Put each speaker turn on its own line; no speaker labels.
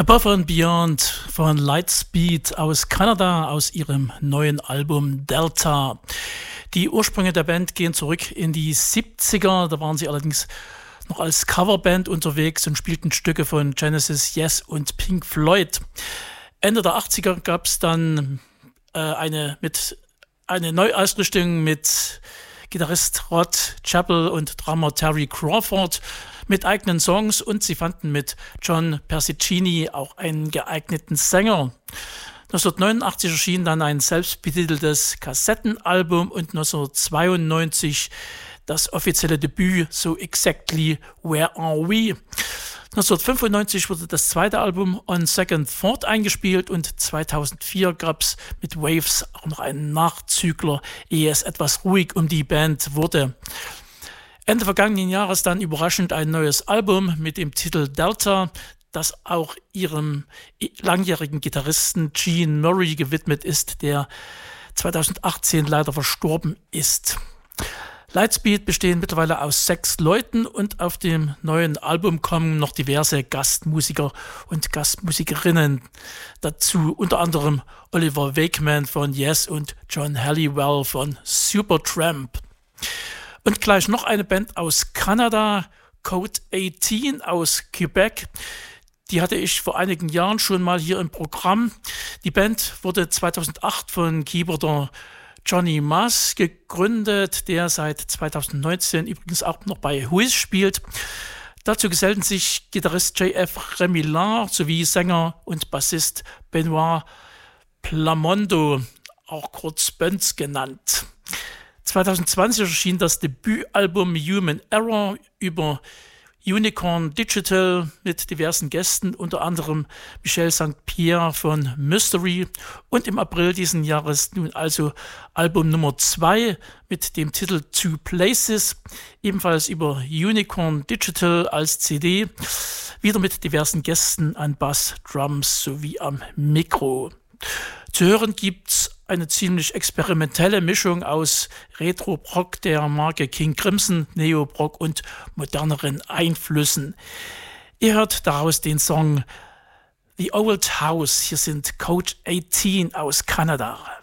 Above and Beyond von Lightspeed aus Kanada, aus ihrem neuen Album Delta. Die Ursprünge der Band gehen zurück in die 70er, da waren sie allerdings noch als Coverband unterwegs und spielten Stücke von Genesis, Yes und Pink Floyd. Ende der 80er gab es dann eine Neuausrichtung mit Gitarrist Rod Chappell und Drummer Terry Crawford mit eigenen Songs, und sie fanden mit John Persicini auch einen geeigneten Sänger. 1989 erschien dann ein selbstbetiteltes Kassettenalbum und 1992 das offizielle Debüt So Exactly Where Are We? 1995 wurde das zweite Album On Second Thought eingespielt und 2004 gab es mit Waves auch noch einen Nachzügler, ehe es etwas ruhig um die Band wurde. Ende vergangenen Jahres dann überraschend ein neues Album mit dem Titel Delta, das auch ihrem langjährigen Gitarristen Gene Murray gewidmet ist, der 2018 leider verstorben ist. Lightspeed bestehen mittlerweile aus 6 Leuten und auf dem neuen Album kommen noch diverse Gastmusiker und Gastmusikerinnen dazu, unter anderem Oliver Wakeman von Yes und John Halliwell von Supertramp. Und gleich noch eine Band aus Kanada, Code 18 aus Quebec. Die hatte ich vor einigen Jahren schon mal hier im Programm. Die Band wurde 2008 von Keyboarder Johnny Mas gegründet, der seit 2019 übrigens auch noch bei Whois spielt. Dazu gesellten sich Gitarrist J.F. Remillard sowie Sänger und Bassist Benoit Plamondo, auch kurz Böns genannt. 2020 erschien das Debütalbum Human Error über Unicorn Digital mit diversen Gästen, unter anderem Michel St. Pierre von Mystery, und im April diesen Jahres nun also Album Nummer 2 mit dem Titel Two Places, ebenfalls über Unicorn Digital als CD, wieder mit diversen Gästen an Bass, Drums sowie am Mikro. Zu hören gibt's eine ziemlich experimentelle Mischung aus Retro-Prog der Marke King Crimson, Neo-Prog und moderneren Einflüssen. Ihr hört daraus den Song The Old House. Hier sind Code 18 aus Kanada.